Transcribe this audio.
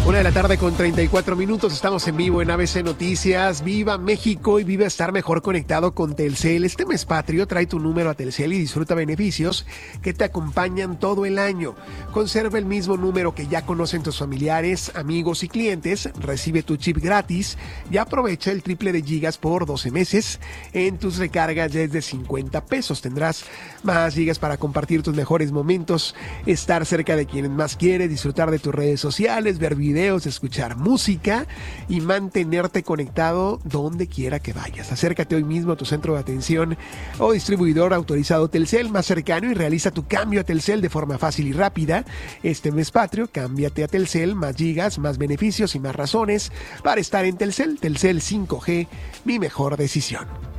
1:34 PM. Estamos en vivo en ABC Noticias. Viva México y viva estar mejor conectado con Telcel. Este mes patrio trae tu número a Telcel y disfruta beneficios que te acompañan todo el año. Conserva el mismo número que ya conocen tus familiares, amigos y clientes. Recibe tu chip gratis y aprovecha el triple de gigas por 12 meses en tus recargas desde 50 pesos. Tendrás más gigas para compartir tus mejores momentos, estar cerca de quienes más quieres, disfrutar de tus redes sociales, ver videos, escuchar música y mantenerte conectado donde quiera que vayas. Acércate hoy mismo a tu centro de atención o distribuidor autorizado Telcel más cercano y realiza tu cambio a Telcel de forma fácil y rápida. Este mes patrio, cámbiate a Telcel, más gigas, más beneficios y más razones para estar en Telcel. Telcel 5G, mi mejor decisión.